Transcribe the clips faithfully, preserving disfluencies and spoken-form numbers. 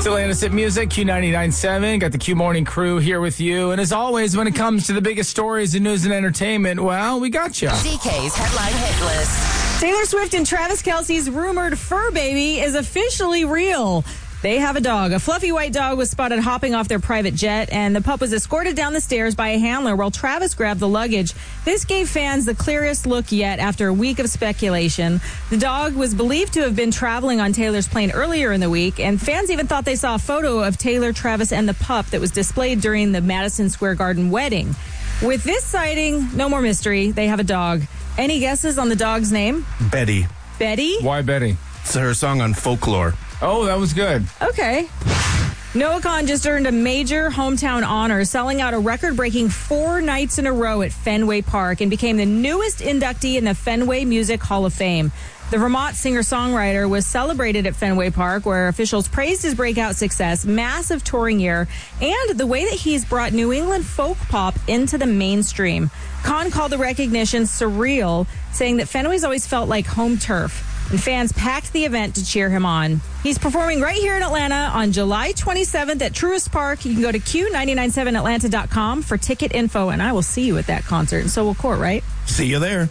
It's Atlantis at Music, Q ninety-nine point seven. Got the Q Morning crew here with you. And as always, when it comes to the biggest stories in news and entertainment, well, we got you. Z K's Headline Hit List. Taylor Swift and Travis Kelce's rumored fur baby is officially real. They have a dog. A fluffy white dog was spotted hopping off their private jet, and the pup was escorted down the stairs by a handler while Travis grabbed the luggage. This gave fans the clearest look yet after a week of speculation. The dog was believed to have been traveling on Taylor's plane earlier in the week, and fans even thought they saw a photo of Taylor, Travis, and the pup that was displayed during the Madison Square Garden wedding. With this sighting, no more mystery. They have a dog. Any guesses on the dog's name? Betty. Betty? Why Betty? It's her song on Folklore. Oh, that was good. Okay. Noah Kahan just earned a major hometown honor, selling out a record-breaking four nights in a row at Fenway Park, and became the newest inductee in the Fenway Music Hall of Fame. The Vermont singer-songwriter was celebrated at Fenway Park, where officials praised his breakout success, massive touring year, and the way that he's brought New England folk pop into the mainstream. Kahan called the recognition surreal, saying that Fenway's always felt like home turf, and fans packed the event to cheer him on. He's performing right here in Atlanta on July twenty-seventh at Truist Park. You can go to Q nine nine seven Atlanta dot com for ticket info, and I will see you at that concert, and so will Court, right? See you there.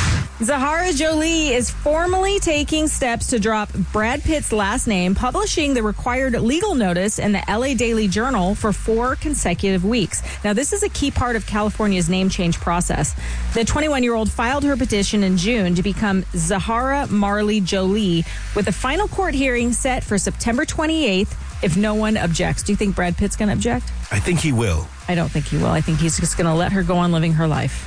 Zahara Jolie is formally taking steps to drop Brad Pitt's last name, publishing the required legal notice in the L A Daily Journal for four consecutive weeks. Now, this is a key part of California's name change process. The twenty-one-year-old filed her petition in June to become Zahara Marley Jolie, with a final court hearing set for September twenty-eighth if no one objects. Do you think Brad Pitt's going to object? I think he will. I don't think he will. I think he's just going to let her go on living her life.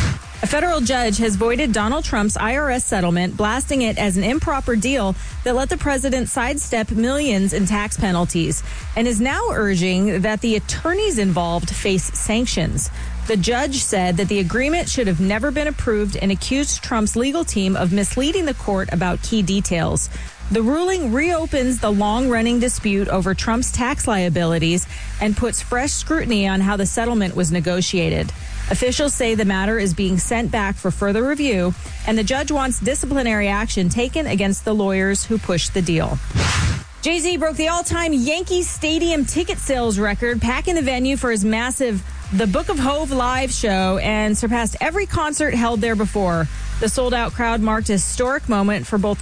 A federal judge has voided Donald Trump's I R S settlement, blasting it as an improper deal that let the president sidestep millions in tax penalties, and is now urging that the attorneys involved face sanctions. The judge said that the agreement should have never been approved and accused Trump's legal team of misleading the court about key details. The ruling reopens the long-running dispute over Trump's tax liabilities and puts fresh scrutiny on how the settlement was negotiated. Officials say the matter is being sent back for further review, and the judge wants disciplinary action taken against the lawyers who pushed the deal. Jay-Z broke the all-time Yankee Stadium ticket sales record, packing the venue for his massive The Book of Hove live show, and surpassed every concert held there before. The sold-out crowd marked a historic moment for both